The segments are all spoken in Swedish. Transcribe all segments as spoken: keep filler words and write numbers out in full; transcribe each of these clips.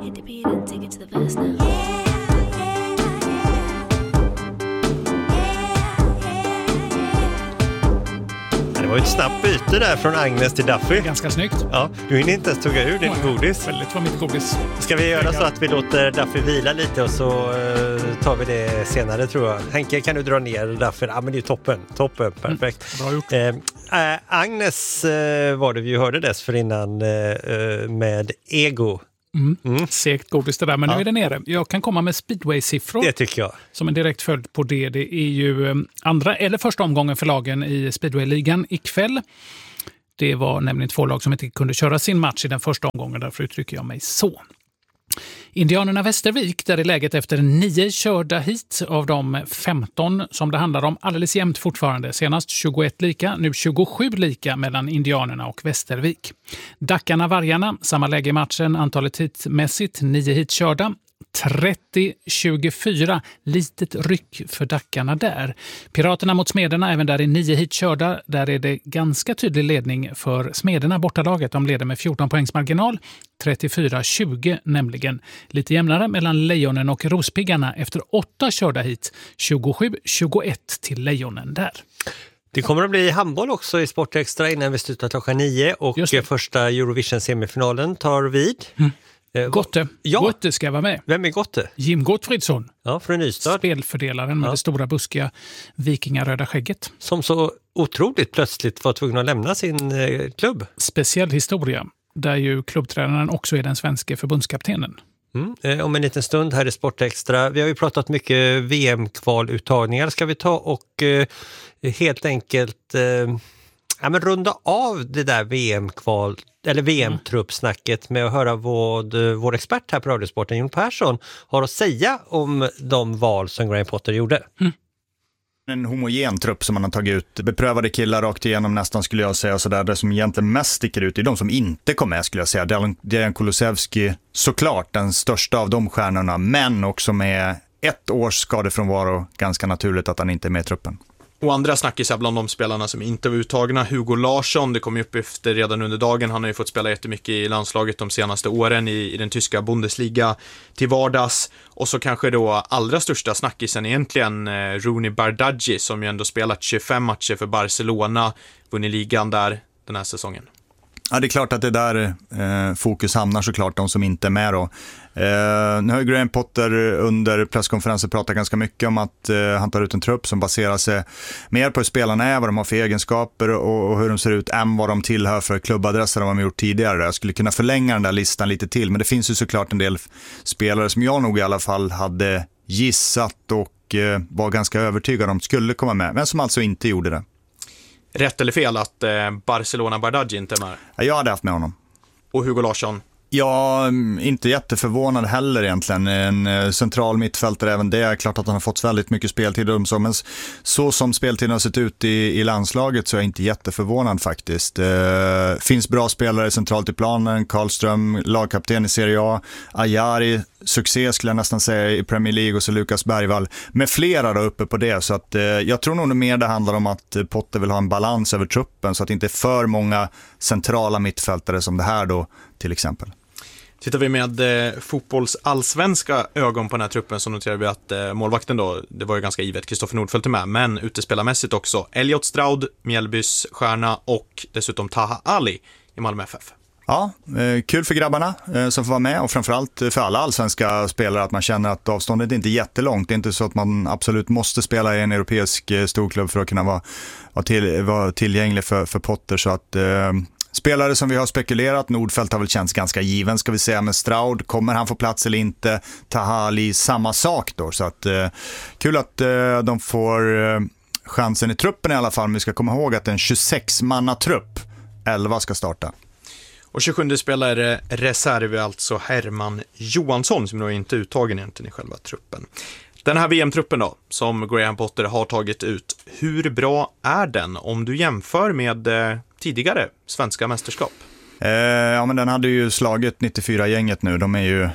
Hit the beat and take it to the verse now. Det var ett snabbt byte där från Agnes till Duffy. Ganska snyggt. Ja, du hinner inte ens tugga ur din ja, godis. Väldigt var mitt godis. Ska vi göra så att vi låter Duffy vila lite och så uh, tar vi det senare, tror jag. Henke, kan du dra ner Duffy? Ja, men det är toppen. Toppen, perfekt. Mm, bra gjort. Uh, uh, Agnes uh, var det vi hörde dessförinnan uh, med Ego. Mm. Mm. Segt godis det där, men ja. Nu är det nere. Jag kan komma med speedway-siffror. Det tycker jag. Som en direkt följd på det. Det är ju andra eller första omgången för lagen i speedway-ligan ikväll. Det var nämligen två lag som inte kunde köra sin match i den första omgången, därför uttrycker jag mig så. Indianerna Västervik, där är läget efter nio körda hit av de femton som det handlar om, alldeles jämnt fortfarande. Senast tjugoett lika, nu tjugosju lika mellan Indianerna och Västervik. Dackarna Vargarna, samma läge i matchen, antalet hitmässigt, nio hit körda. trettio tjugofyra, litet ryck för Dackarna där. Piraterna mot Smederna, även där är nio hit körda. Där är det ganska tydlig ledning för Smederna, bortalaget. De leder med fjorton poängs marginal. trettiofyra tjugo nämligen. Lite jämnare mellan Lejonen och Rospiggarna efter åtta körda hit. tjugosju tjugoett till Lejonen där. Det kommer att bli handboll också i Sportextra innan vi slutar klockan nio. Och första Eurovision-semifinalen tar vid. Mm. Gotte. Ja. Gotte ska vara med. Vem är Gotte? Jim Gottfridsson. Ja, från Nystad. Spelfördelaren med ja. det stora buskiga vikingaröda skägget. Som så otroligt plötsligt var tvungen att lämna sin eh, klubb. Speciell historia, där ju klubbtränaren också är den svenska förbundskaptenen. Mm. Eh, om en liten stund här i Sportextra. Vi har ju pratat mycket V M-kvaluttagningar. Ska vi ta och eh, helt enkelt eh, ja, men runda av det där V M-kval eller V M-truppsnacket med att höra vad vår expert här på Radiosporten, Jon Persson, har att säga om de val som Graham Potter gjorde. Mm. En homogen trupp som man har tagit ut. Beprövade killar rakt igenom nästan, skulle jag säga. Så där. Det som egentligen mest sticker ut är de som inte kom med, skulle jag säga. Dejan Kulusevski, såklart den största av de stjärnorna, men också med ett års skadefrånvaro. Ganska naturligt att han inte är med i truppen. Och andra snackisar bland de spelarna som inte var uttagna. Hugo Larsson, det kom ju upp efter redan under dagen. Han har ju fått spela jättemycket i landslaget de senaste åren i, i den tyska Bundesliga till vardags. Och så kanske då allra största snackisen egentligen eh, Rooney Bardghji, som ju ändå spelat tjugofem matcher för Barcelona, vunnit ligan där den här säsongen. Ja, det är klart att det där eh, fokus hamnar, såklart, de som inte är med då. Eh, nu har ju Graham Potter under presskonferensen pratat ganska mycket om att eh, han tar ut en trupp som baserar sig mer på hur spelarna är, vad de har för egenskaper och, och hur de ser ut, än vad de tillhör för klubbadresser de har gjort tidigare. Jag skulle kunna förlänga den där listan lite till, men det finns ju såklart en del spelare som jag nog i alla fall hade gissat och eh, var ganska övertygad om skulle komma med, men som alltså inte gjorde det. Rätt eller fel att eh, Barcelona Bardghji inte är med? Ja, jag hade haft med honom. Och Hugo Larsson? Ja, inte jätteförvånad heller egentligen. En central mittfältare, även det är klart att han har fått väldigt mycket speltid. Men så som speltiden har sett ut i, i landslaget så är jag inte jätteförvånad faktiskt. Eh, finns bra spelare centralt i planen. Karlström, lagkapten i Serie A. Ajari, succé skulle jag nästan säga i Premier League, och så Lukas Bergvall. Med flera då uppe på det. Så att, eh, jag tror nog mer det handlar om att Potter vill ha en balans över truppen, så att det inte är för många centrala mittfältare som det här då till exempel. Tittar vi med eh, fotbollsallsvenska ögon på den här truppen, så noterar vi att eh, målvakten då, det var ju ganska givet, Kristoffer Nordfeldt är med, men utespelarmässigt också Elliot Stroud, Mjällbys stjärna, och dessutom Taha Ali i Malmö F F. Ja, eh, kul för grabbarna eh, som får vara med, och framförallt för alla allsvenska spelare att man känner att avståndet är inte jättelångt. Det är inte så att man absolut måste spela i en europeisk eh, storklubb för att kunna vara, vara, till, vara tillgänglig för, för Potter, så att eh, spelare som vi har spekulerat, Nordfeldt har väl känts ganska given, ska vi säga, med Stroud, kommer han få plats eller inte? Tahali, samma sak då, så att eh, kul att eh, de får eh, chansen i truppen i alla fall. Men vi ska komma ihåg att en tjugosex-manna-trupp, elva ska starta. Och tjugosju spelare reserv är alltså Herman Johansson, som då är inte uttagen egentligen i själva truppen. Den här V M-truppen då, som Graham Potter har tagit ut, hur bra är den om du jämför med eh, tidigare svenska mästerskap? Eh, ja, men den hade ju slagit nittiofyra-gänget nu. De är ju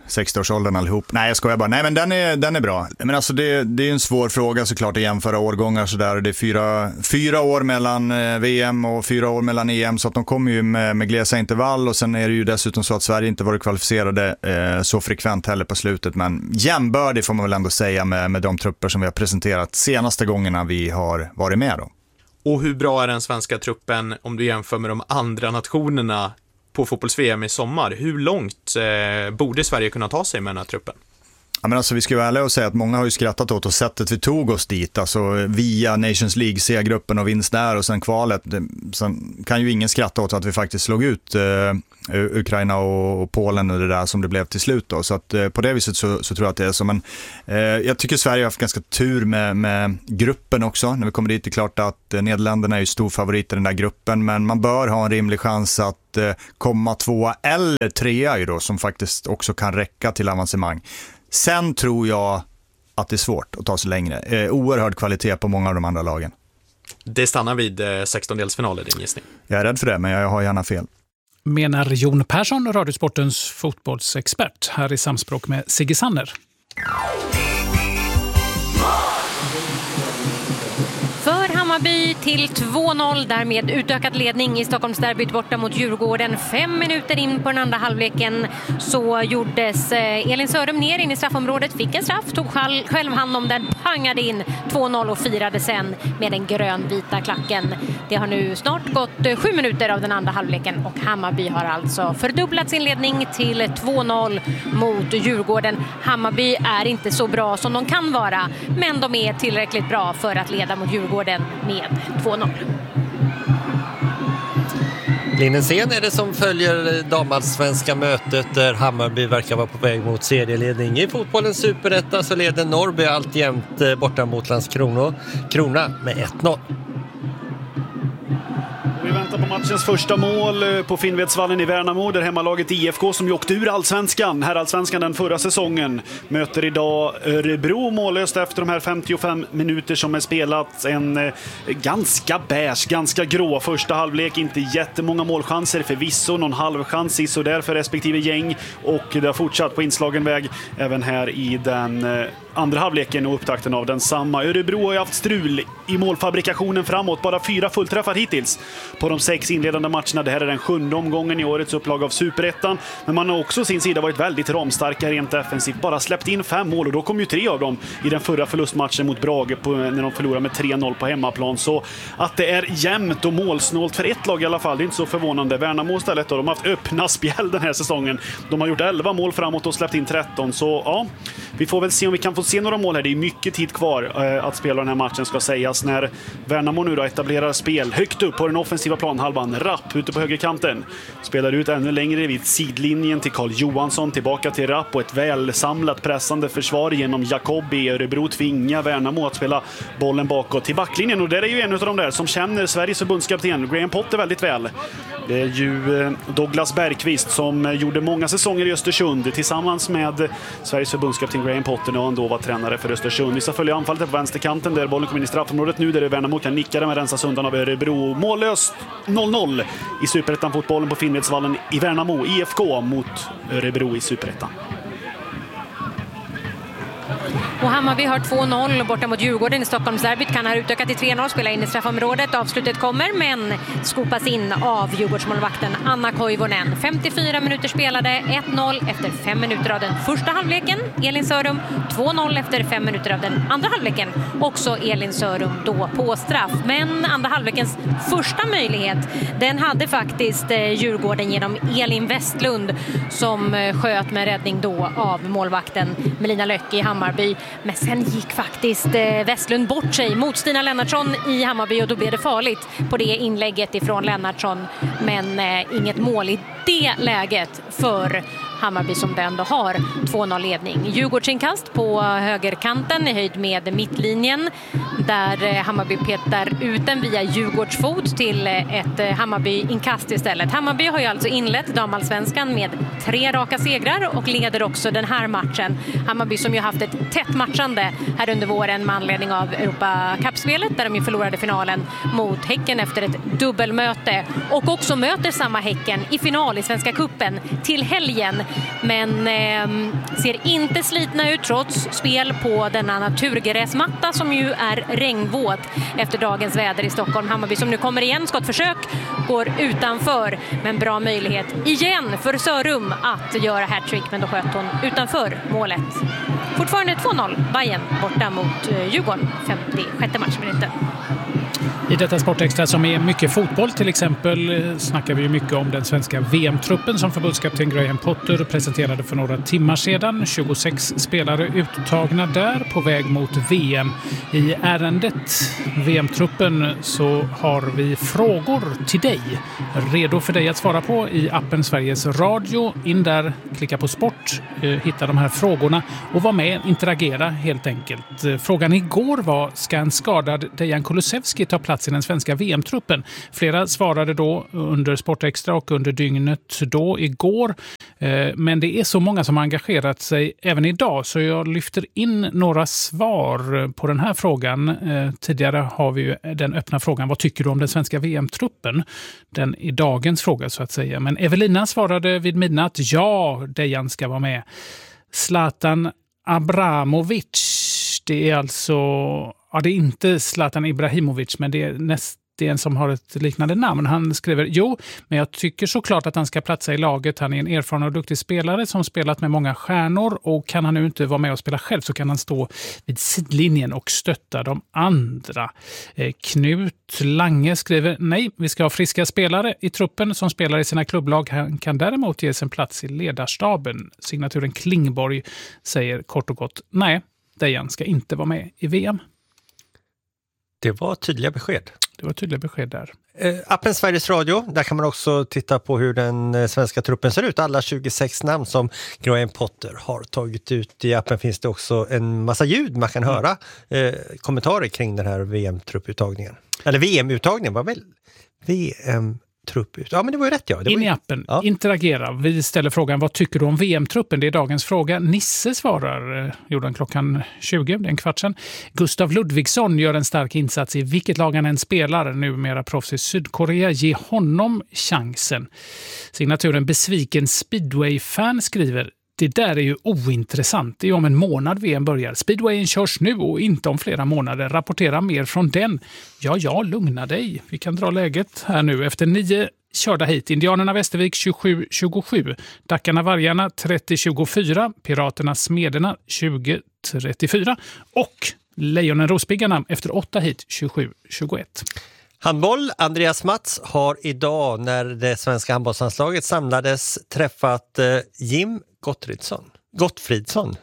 sextio-årsåldern allihop. Nej, jag skojar bara. Nej, men den är, den är bra. Men alltså det, det är en svår fråga såklart att jämföra årgångar så där. Det är fyra, fyra år mellan V M och fyra år mellan E M, så att de kommer ju med, med glesa intervall, och sen är det ju dessutom så att Sverige inte varit kvalificerade eh, så frekvent heller på slutet. Men jämbördig får man väl ändå säga med, med de trupper som vi har presenterat senaste gångerna vi har varit med då. Och hur bra är den svenska truppen om du jämför med de andra nationerna på fotbolls-V M i sommar? Hur långt eh, borde Sverige kunna ta sig med den här truppen? Ja, men alltså, vi ska vara ärliga och säga att många har ju skrattat åt och sättet vi tog oss dit, alltså via Nations League, C-gruppen och vinst där och sen kvalet. Sen kan ju ingen skratta åt att vi faktiskt slog ut eh, Ukraina och, och Polen och det där som det blev till slut då. Så att eh, på det viset så, så tror jag att det är så. Men eh, jag tycker Sverige har haft ganska tur med, med gruppen också. När vi kommer dit, det är klart att eh, Nederländerna är ju stor favorit i den där gruppen, men man bör ha en rimlig chans att eh, komma tvåa eller trea ju då, som faktiskt också kan räcka till avancemang. Sen tror jag att det är svårt att ta sig längre. Eh, oerhörd kvalitet på många av de andra lagen. Det stannar vid eh, sextondelsfinaler, din gissning. Jag är rädd för det, men jag har gärna fel. Menar Jon Persson, Radiosportens fotbollsexpert, här i samspråk med Sigge Sanner. För Hammarby till två noll, därmed utökad ledning i Stockholmsderbyt borta mot Djurgården. Fem minuter in på den andra halvleken så gjordes Elin Sörum ner in i straffområdet, fick en straff, tog själv hand om den, pangade in två noll och firade sen med den grönvita klacken. Det har nu snart gått sju minuter av den andra halvleken och Hammarby har alltså fördubblat sin ledning till två noll mot Djurgården. Hammarby är inte så bra som de kan vara, men de är tillräckligt bra för att leda mot Djurgården med två noll. Linnesen är det som följer damallsvenska mötet där Hammarby verkar vara på väg mot serieledning. I fotbollens superetta så leder Norrby alltjämt borta mot Landskrona Krona med ett noll. Vi väntar på matchens första mål på Finnvedsvallen i Värnamo, där hemmalaget I F K, som ju åkte ur allsvenskan, här allsvenskan den förra säsongen, möter idag Örebro mållöst efter de här femtiofem minuter som är spelat. En ganska bärs, ganska grå första halvlek, inte jättemånga målchanser förvisso, någon halvchans i så där för respektive gäng, och det har fortsatt på inslagen väg även här i den andra halvleken och upptakten av den samma. Örebro har ju haft strul i målfabrikationen framåt, bara fyra fullträffar hittills på de sex inledande matcherna. Det här är den sjunde omgången i årets upplag av Superettan, men man har också sin sida varit väldigt ramstarka rent defensivt, bara släppt in fem mål, och då kom ju tre av dem i den förra förlustmatchen mot Brage på, när de förlorade med tre noll på hemmaplan. Så att det är jämnt och målsnålt för ett lag i alla fall, det är inte så förvånande. Värnamo istället då, de har haft öppna spjäll den här säsongen. De har gjort elva mål framåt och släppt in tretton, så ja, vi får väl se om vi kan få se några mål här. Det är mycket tid kvar eh, att spela den här matchen, ska sägas, när Värnamo nu då etablerar spel högt upp på den offensiva planhalvan. Rapp ute på högerkanten spelar ut ännu längre vid sidlinjen till Carl Johansson, tillbaka till Rapp och ett välsamlat pressande försvar genom Jacobi. Örebro tvingar Värnamo att spela bollen bakåt till backlinjen, och där är ju en av de där som känner Sveriges förbundskapten Graham Potter väldigt väl. Det är ju eh, Douglas Bergqvist som eh, gjorde många säsonger i Östersund tillsammans med Sveriges förbundskapten Graham Potter när han då var tränare för Östersund. Vi ska följa anfallet på vänsterkanten där bollen kommer in i straffområdet nu, där det Värnamo kan nicka den, men rensas undan av Örebro. Mållöst noll noll i Superettan-fotbollen på Finnvedsvallen i Värnamo. I F K mot Örebro i Superettan. Och Hammarby har två noll borta mot Djurgården i Stockholmsderbyt, kan här utöka till tre noll, spela in i straffområdet. Avslutet kommer, men skopas in av Djurgårdsmålvakten Anna Koivunen. femtiofyra minuter spelade, ett noll efter fem minuter av den första halvleken. Elin Sörum två noll efter fem minuter av den andra halvleken. Också Elin Sörum då på straff. Men andra halvlekens första möjlighet, den hade faktiskt Djurgården genom Elin Westlund, som sköt med räddning då av målvakten Melina Löcke i Hammarby. Men sen gick faktiskt Westlund bort sig mot Stina Lennartsson i Hammarby, och då blev det farligt på det inlägget ifrån Lennartsson. Men eh, inget mål i det läget för Hammarby, som ändå har två noll ledning. Djurgårdsinkast på högerkanten i höjd med mittlinjen, där Hammarby petar ut den via Djurgårdsfot till ett Hammarby-inkast istället. Hammarby har ju alltså inlett damallsvenskan med tre raka segrar och leder också den här matchen. Hammarby som ju haft ett tätt matchande här under våren med anledning av Europa Cup-spelet, där de ju förlorade finalen mot Häcken efter ett dubbelmöte, och också möter samma Häcken i final kval i Svenska Cupen till helgen. Men eh, ser inte slitna ut trots spel på denna naturgräsmatta som ju är regnvåt efter dagens väder i Stockholm. Hammarby som nu kommer igen, skottförsök går utanför, men bra möjlighet igen för Sörum att göra hattrick, men då sköt hon utanför målet. Fortfarande två noll, Bayern borta mot Djurgården, femtiosjätte matchminuten. I detta Sportextra som är mycket fotboll till exempel snackar vi mycket om den svenska V M-truppen som förbundskapten Graham Potter presenterade för några timmar sedan. tjugosex spelare uttagna där på väg mot V M. I ärendet V M-truppen så har vi frågor till dig. Redo för dig att svara på i appen Sveriges Radio. In där, klicka på sport, hitta de här frågorna och var med, interagera helt enkelt. Frågan igår var, ska en skadad Dejan Kulusevski ta plats i den svenska V M-truppen? Flera svarade då under Sportextra och under dygnet då igår. Men det är så många som har engagerat sig även idag så jag lyfter in några svar på den här frågan. Tidigare har vi ju den öppna frågan, vad tycker du om den svenska V M-truppen? Den är dagens fråga så att säga. Men Evelina svarade vid midnatt, ja, Dejan ska vara med. Zlatan Abramovic, det är alltså... Ja, det är inte Zlatan Ibrahimovic, men det är näst, det är en som har ett liknande namn. Han skriver, jo, men jag tycker såklart att han ska platsa i laget. Han är en erfaren och duktig spelare som spelat med många stjärnor och kan han nu inte vara med och spela själv så kan han stå vid sidlinjen och stötta de andra. Eh, Knut Lange skriver, nej, vi ska ha friska spelare i truppen som spelar i sina klubblag. Han kan däremot ges en plats i ledarstaben. Signaturen Klingborg säger kort och gott, nej, Dejan ska inte vara med i V M. Det var tydliga besked. Det var tydliga besked där. Eh, appen Sveriges Radio, där kan man också titta på hur den eh, svenska truppen ser ut. Alla tjugosex namn som Graham Potter har tagit ut. I appen finns det också en massa ljud man kan höra. Eh, kommentarer kring den här V M-trupputtagningen. Eller V M-uttagningen var väl V M trupp ut. Ja, men det var ju rätt, ja. Det In ju... i appen, ja. Interagera. Vi ställer frågan, vad tycker du om V M-truppen? Det är dagens fråga. Nisse svarar, eh, gjorde han klockan tjugo, det är en kvart sedan. Gustav Ludvigsson gör en stark insats i vilket lag han än spelar. Numera proffs i Sydkorea. Ge honom chansen. Signaturen Besviken Speedway-fan skriver, det där är ju ointressant. Det är om en månad V M börjar. Speedwayen körs nu och inte om flera månader. Rapportera mer från den. Ja, ja, lugna dig. Vi kan dra läget här nu. Efter nio körda hit. Indianerna Västervik tjugosju tjugosju. Dackarna Vargarna trettio tjugofyra. Piraterna Smederna tjugo trettiofyra. Och Lejonen Rospiggarna efter åtta hit tjugosju tjugoett. Handboll, Andreas Mats har idag när det svenska handbollslandslaget samlades träffat eh, Jim Gottfridsson. Gottfridsson.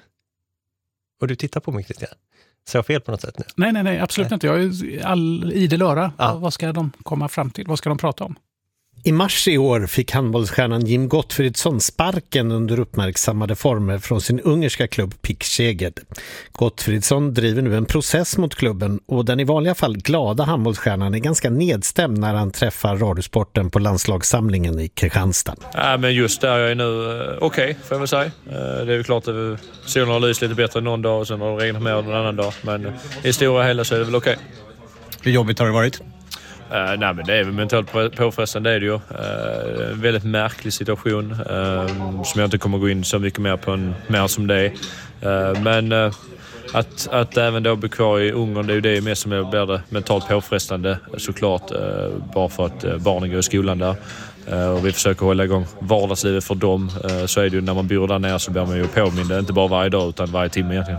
Och du tittar på mig, Christian. Så jag fel på något sätt nu? Nej, nej, nej, absolut nej. inte. Jag är all idel öra. Ja. Vad ska de komma fram till? Vad ska de prata om? I mars i år fick handbollsstjärnan Jim Gottfridsson sparken under uppmärksammade former från sin ungerska klubb P I K Szeged. Gottfridsson driver nu en process mot klubben och den i vanliga fall glada handbollsstjärnan är ganska nedstämd när han träffar Radiosporten på landslagssamlingen i Kristianstad. Ja, men just där jag är nu okej, okay, får jag väl säga. Det är ju klart att solen har lyst lite bättre någon dag och sen har det regnat mer någon annan dag. Men i stora hela så är det väl okej. Okay. Hur jobbigt har det varit? Uh, nej, men det är väl mentalt påfrestande, det är det ju. Uh, en väldigt märklig situation uh, som jag inte kommer gå in så mycket mer på en, mer som det är. Uh, men uh, att, att även då bli kvar i Ungern, det är ju det mest som blir det mentalt påfrestande såklart. Uh, bara för att uh, barnen går i skolan där. Uh, och vi försöker hålla igång vardagslivet för dem. Uh, så är det ju när man bor där nere så blir man ju påmind, inte bara varje dag utan varje timme egentligen.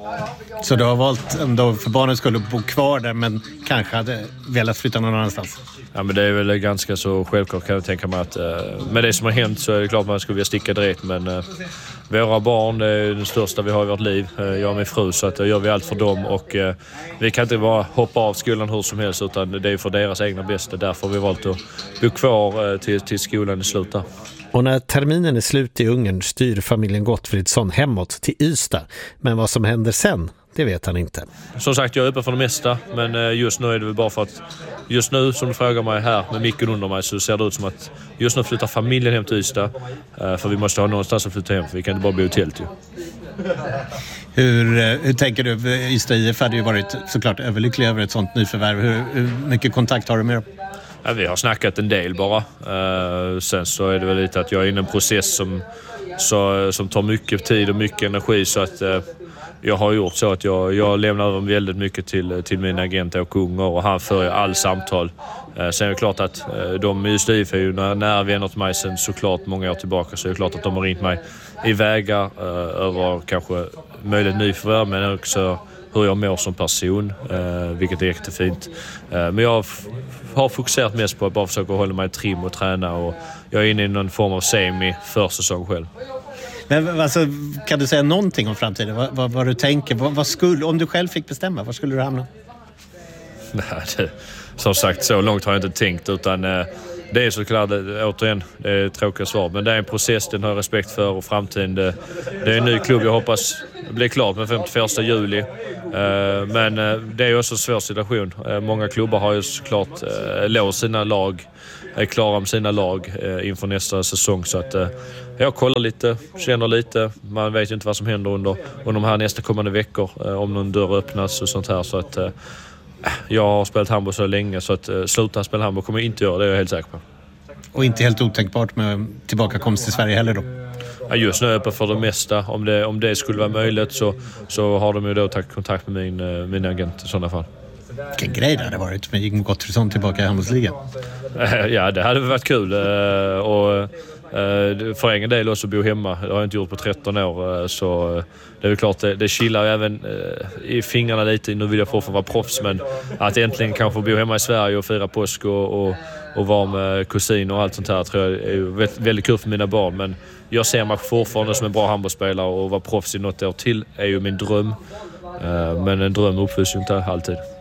Så du har valt ändå för barnen skulle bo kvar där men kanske hade velat flytta någon annanstans? Ja, men det är väl ganska så självklart kan jag tänka mig att uh, med det som har hänt så är det klart att man skulle vilja sticka direkt men uh, våra barn är det största vi har i vårt liv. Uh, jag och min fru så att uh, gör vi allt för dem och uh, vi kan inte bara hoppa av skolan hur som helst utan det är för deras egna bästa. Därför har vi valt att bo kvar uh, till, till skolan i slutet. Och när terminen är slut i Ungern styr familjen Gottfridsson hemåt till Ystad. Men vad som händer sen, det vet han inte. Som sagt, jag är öppen för det mesta. Men just nu är det väl bara för att just nu som du frågar mig här med micken under mig så ser det ut som att just nu flyttar familjen hem till Ystad. För vi måste ha någonstans att flytta hem för vi kan inte bara bo i tält ju. Hur, hur tänker du? Ystad I F hade ju varit såklart överlycklig över ett sånt nyförvärv. Hur, hur mycket kontakt har du med dem? Ja, vi har snackat en del bara. Uh, sen så är det väl lite att jag är inne i en process som, så, som tar mycket tid och mycket energi, så att uh, jag har gjort så att jag, jag lämnar över väldigt mycket till, till min agent och Unger, och han för all samtal. Uh, sen är det klart att uh, de just I F är ju nära vänner till mig sen såklart många år tillbaka, så är det klart att de har ringt mig i vägar uh, över kanske möjligt nyförvärv, men också hur jag mår som person, uh, vilket är jättefint. Uh, men jag f- har fokuserat mest på att bara försöka hålla mig trim och träna, och jag är inne i någon form av semi försäsong själv. Men alltså, kan du säga någonting om framtiden? Vad, vad, vad du tänker? Vad, vad skulle, om du själv fick bestämma, var skulle du hamna? Nej, det, som sagt, så långt har jag inte tänkt, utan eh, det är såklart, återigen, det är ett tråkigt svar, men det är en process, den har jag respekt för, och framtiden, det, det är en ny klubb, jag hoppas blir klart med femtioförsta juli. Eh, men eh, det är ju också en svår situation. Eh, många klubbar har ju såklart eh, låst sina lag, är klara med sina lag eh, inför nästa säsong, så att eh, jag kollar lite, känner lite, man vet ju inte vad som händer under, under de här nästa kommande veckor, eh, om någon dörr öppnas och sånt här, så att eh, jag har spelat handboll så länge, så att eh, sluta spela handboll kommer jag inte göra, det är jag helt säker på. Och inte helt otänkbart med tillbakakomst till Sverige heller då? Ja, just nu är jag öppen för det mesta. Om det, om det skulle vara möjligt så, så har de ju då tagit kontakt med min, min agent i sådana fall. Vilken grej det hade varit med Jimmie Gottfridsson tillbaka i handbollsligan. Ja, det hade varit kul. Och för egen del också bo hemma. Det har jag inte gjort på tretton år. Så det är väl klart, det, det chillar även i fingrarna lite. Nu vill jag fortfarande vara proffs, men att äntligen kanske bo hemma i Sverige och fira påsk och, och, och vara med kusiner och allt sånt här tror jag är väldigt, väldigt kul för mina barn. Men jag ser mig fortfarande som en bra handbollsspelare, och vara proffs i något år till är ju min dröm. Men en dröm uppfylls ju inte alltid.